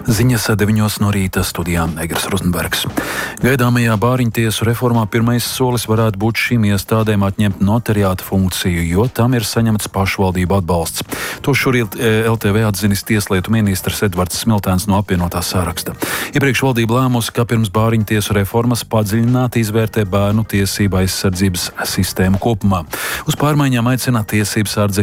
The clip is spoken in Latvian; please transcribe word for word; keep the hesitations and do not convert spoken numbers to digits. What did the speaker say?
Ziņas deviņos no rīta studijā Egers Rozenbergs. Gaidāmajā bāriņtiesu reformā pirmais solis varētu būt šīm iestādēm atņemt notariāta funkciju, jo tam ir saņemts pašvaldību atbalsts. To šorīt L T V atzinis tieslietu ministrs Edvards Smiltēns no apvienotā saraksta. Iepriekš valdība lēmusi, ka pirms bāriņtiesu reformas padziļināti izvērtē bērnu tiesību aizsardzības sistēmu kopumā. Uz pārmaiņām aicina tiesības sardze